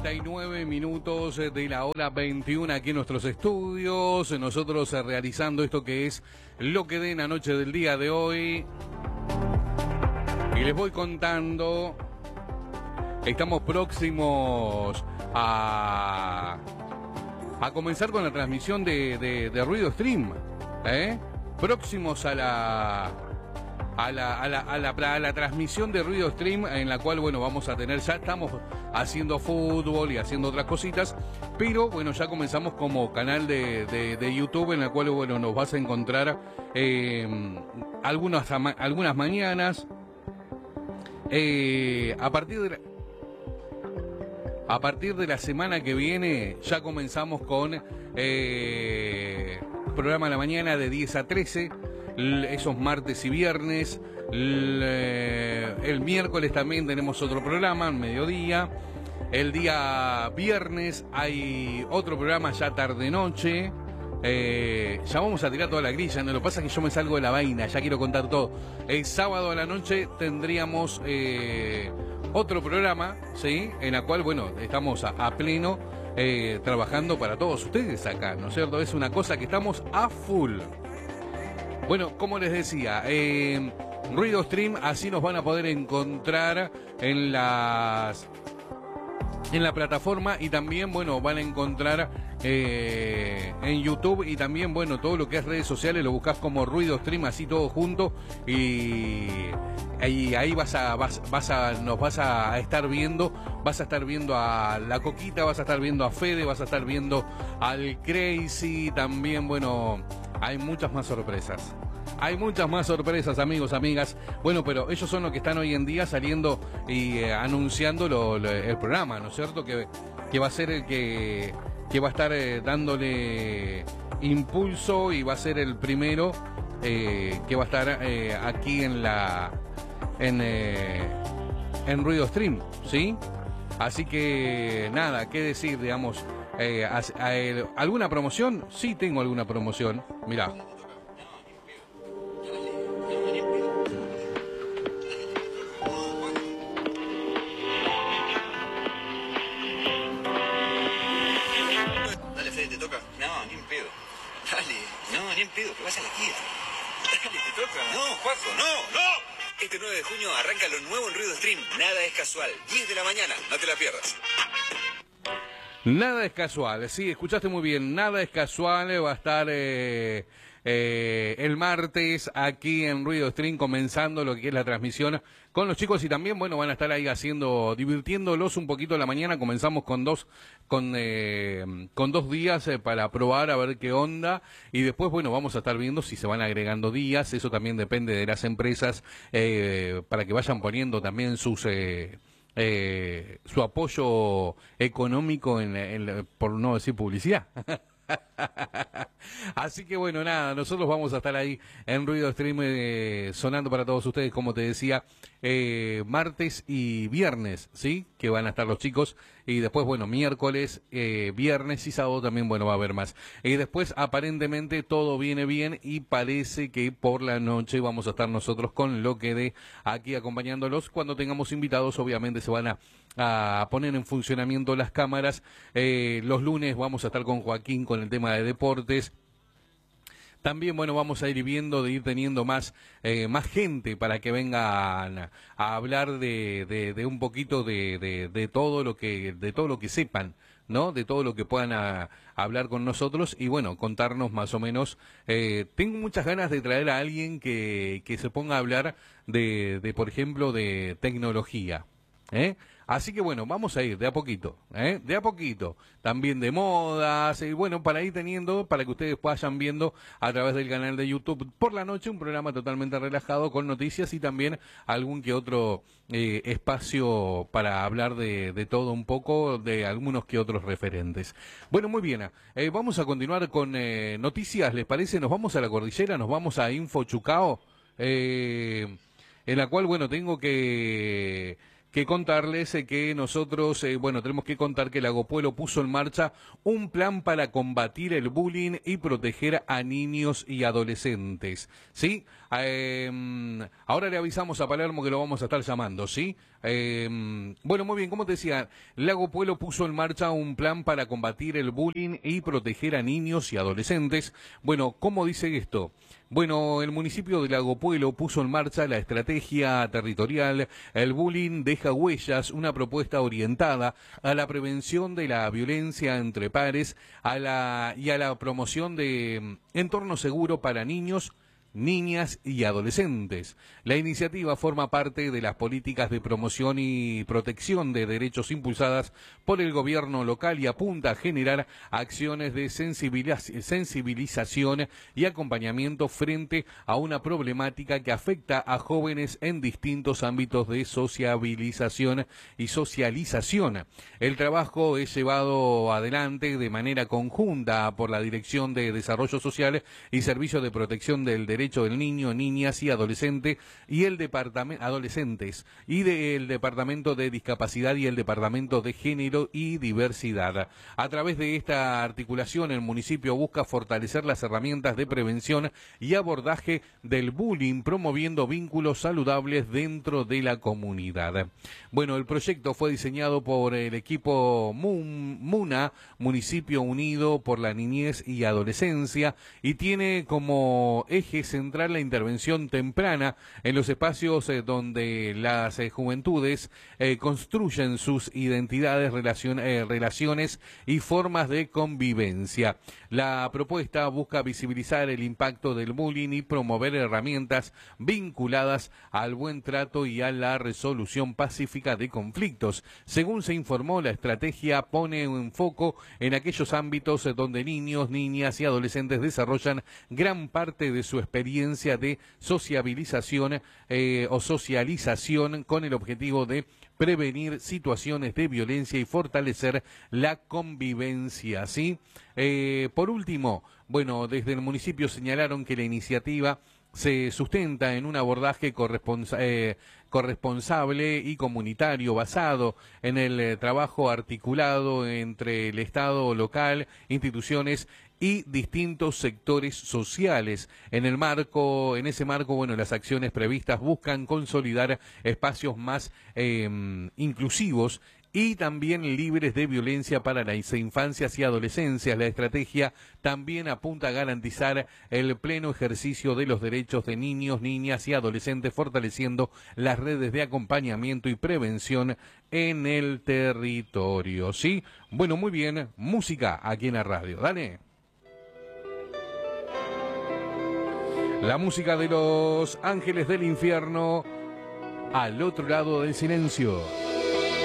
49 minutos de la hora 21 aquí en nuestros estudios. Nosotros realizando esto que es lo que den la noche del día de hoy. Y les voy contando, estamos próximos a comenzar con la transmisión de Ruido Stream. Próximos a la transmisión de Ruido Stream, en la cual, bueno, vamos a tener, ya estamos haciendo fútbol y haciendo otras cositas, pero bueno, ya comenzamos como canal de YouTube, en la cual, bueno, nos vas a encontrar algunas mañanas, a partir de la semana que viene, ya comenzamos con programa a la mañana de 10 a 13, esos martes y viernes. El miércoles también tenemos otro programa, al mediodía. El día viernes hay otro programa ya tarde-noche. Ya vamos a tirar toda la grilla, ¿no? Lo que pasa es que yo me salgo de la vaina, ya quiero contar todo. El sábado a la noche tendríamos otro programa, ¿sí? En la cual, bueno, estamos a pleno trabajando para todos ustedes acá, ¿no es cierto? Es una cosa que estamos a full. Bueno, como les decía, Ruido Stream, así nos van a poder encontrar en la plataforma, y también, bueno, van a encontrar en YouTube, y también, bueno, todo lo que es redes sociales lo buscas como Ruido Stream, así todo junto, y ahí nos vas a estar viendo, vas a estar viendo a La Coquita, vas a estar viendo a Fede, vas a estar viendo al Crazy, también, bueno, hay muchas más sorpresas. Hay muchas más sorpresas, amigos, amigas. Bueno, pero ellos son los que están hoy en día saliendo y anunciando el programa, ¿no es cierto? Que va a ser el que va a estar dándole impulso, y va a ser el primero que va a estar aquí en Ruido Stream, ¿sí? Así que nada, qué decir, digamos. ¿Alguna promoción? Sí, tengo alguna promoción. Mirá. ¿Qué pasa en la Kia? Dale, te toca. No, Juaco, no. Este 9 de junio arranca lo nuevo en Ruido Stream. Nada es casual. 10 de la mañana. No te la pierdas. Nada es casual. Sí, escuchaste muy bien. Nada es casual. Va a estar el martes aquí en Ruido Stream, comenzando lo que es la transmisión con los chicos, y también, bueno, van a estar ahí divirtiéndolos un poquito en la mañana. Comenzamos con dos días para probar a ver qué onda, y después, bueno, vamos a estar viendo si se van agregando días. Eso también depende de las empresas, para que vayan poniendo también su apoyo económico por no decir publicidad. Así que, bueno, nada, nosotros vamos a estar ahí en Ruido Stream sonando para todos ustedes, como te decía, martes y viernes, ¿sí? Que van a estar los chicos, y después, bueno, miércoles, viernes y sábado también, bueno, va a haber más. Y después, aparentemente, todo viene bien, y parece que por la noche vamos a estar nosotros con lo que de aquí acompañándolos. Cuando tengamos invitados, obviamente se van a poner en funcionamiento las cámaras. Los lunes vamos a estar con Joaquín con el tema de deportes. También, bueno, vamos a ir viendo de ir teniendo más gente para que vengan a hablar de un poquito de todo lo que sepan, ¿no? De todo lo que puedan hablar con nosotros, y bueno, contarnos más o menos. Tengo muchas ganas de traer a alguien que se ponga a hablar por ejemplo, de tecnología. Así que, bueno, vamos a ir de a poquito, también de modas, y bueno, para ir teniendo, para que ustedes vayan viendo a través del canal de YouTube por la noche, un programa totalmente relajado con noticias, y también algún que otro espacio para hablar de todo un poco, de algunos que otros referentes. Bueno, muy bien, vamos a continuar con noticias, ¿les parece? Nos vamos a la cordillera, nos vamos a Info Chucao, en la cual, bueno, tengo que que contarles que nosotros, bueno, tenemos que contar que Lago Puelo puso en marcha un plan para combatir el bullying y proteger a niños y adolescentes, ¿sí? Ahora le avisamos a Palermo que lo vamos a estar llamando, ¿sí? Bueno, muy bien, como te decía, Lago Puelo puso en marcha un plan para combatir el bullying y proteger a niños y adolescentes. Bueno, ¿cómo dice esto? Bueno, el municipio de Lago Puelo puso en marcha la estrategia territorial El Bullying Deja Huellas, una propuesta orientada a la prevención de la violencia entre pares y a la promoción de entorno seguro para niños, niñas y adolescentes. La iniciativa forma parte de las políticas de promoción y protección de derechos impulsadas por el gobierno local y apunta a generar acciones de sensibilización y acompañamiento frente a una problemática que afecta a jóvenes en distintos ámbitos de sociabilización y socialización. El trabajo es llevado adelante de manera conjunta por la Dirección de Desarrollo Social y Servicio de Protección del Derecho del Niño, Niñas y Adolescentes y el adolescentes y del Departamento de Discapacidad y el Departamento de Género y Diversidad. A través de esta articulación, el municipio busca fortalecer las herramientas de prevención y abordaje del bullying, promoviendo vínculos saludables dentro de la comunidad. Bueno, el proyecto fue diseñado por el equipo MUNA, Municipio Unido por la Niñez y Adolescencia, y tiene como eje central la intervención temprana en los espacios donde las juventudes construyen sus identidades, relaciones y formas de convivencia. La propuesta busca visibilizar el impacto del bullying y promover herramientas vinculadas al buen trato y a la resolución pacífica de conflictos. Según se informó, la estrategia pone un foco en aquellos ámbitos donde niños, niñas y adolescentes desarrollan gran parte de su experiencia de sociabilización o socialización con el objetivo de prevenir situaciones de violencia y fortalecer la convivencia, ¿sí? Por último, bueno, desde el municipio señalaron que la iniciativa se sustenta en un abordaje corresponsable y comunitario basado en el trabajo articulado entre el Estado local, instituciones y distintos sectores sociales. En ese marco, bueno, las acciones previstas buscan consolidar espacios más inclusivos y también libres de violencia para las infancias y adolescencias. La estrategia también apunta a garantizar el pleno ejercicio de los derechos de niños, niñas y adolescentes, fortaleciendo las redes de acompañamiento y prevención en el territorio. ¿Sí? Bueno, muy bien, música aquí en la radio. Dale. La música de Los Ángeles del Infierno, Al Otro Lado del Silencio.